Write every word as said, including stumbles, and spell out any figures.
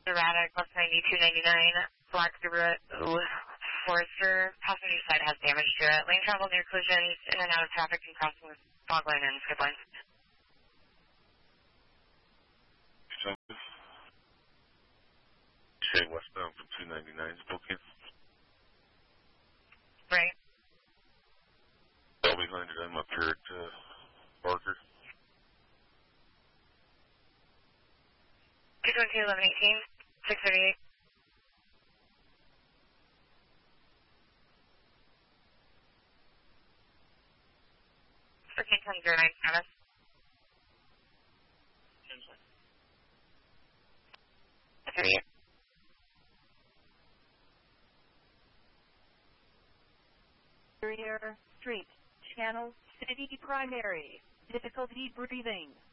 Erratic, bus ninety-two ninety-nine, Black Subaru, Forester, passenger side has damage to it. Lane travel near collisions, in and out of traffic and crossing fog line and skip line. Say westbound from two ninety-nine, Spokane. Right. Well behind it, I'm up here at uh, Barker. two twenty-two eleven eighteen, six thirty-eight. Okay, ten zero nine, Travis. thirty-eight. Superior Street, Channel City Primary, difficulty breathing.